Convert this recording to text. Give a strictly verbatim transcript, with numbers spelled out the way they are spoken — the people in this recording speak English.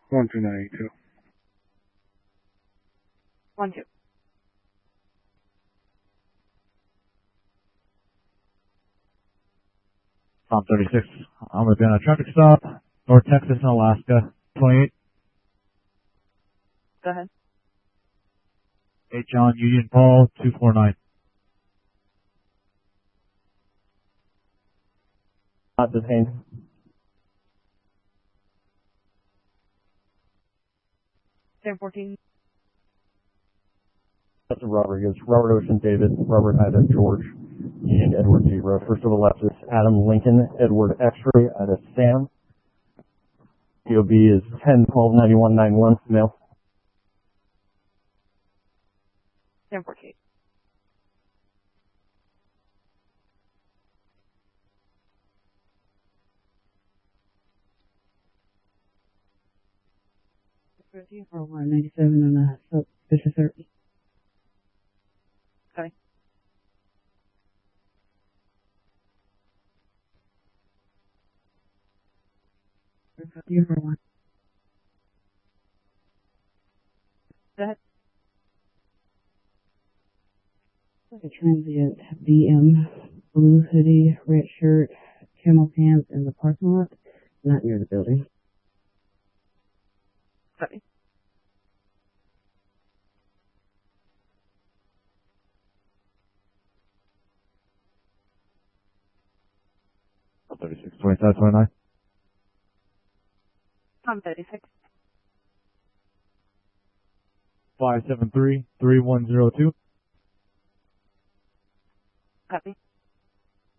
one two nine eight two. One two. Tom thirty-six, I'm going to be on a traffic stop, North Texas and Alaska, twenty-eight. Go ahead. eight John Union Paul, two four nine. Not detained. ten fourteen. That's Rodriguez, Robert Ocean David, Robert Ida George, and Edward Zero. First to the left is Adam Lincoln, Edward X-ray, Ida Sam. D O B is ten twelve ninety-one ninety-one, male. ten fourteen. Or one ninety-seven on a suspicious search. Okay. You for one. Go ahead. Like a transient B M, blue hoodie, red shirt, camel pants in the parking lot, not near the building. Copy. thirty-six, twenty-seven, twenty-nine. Tom thirty-six. five seven three, three one zero two. Copy.